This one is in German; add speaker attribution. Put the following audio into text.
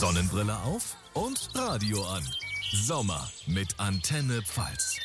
Speaker 1: Sonnenbrille auf und Radio an. Sommer mit Antenne Pfalz.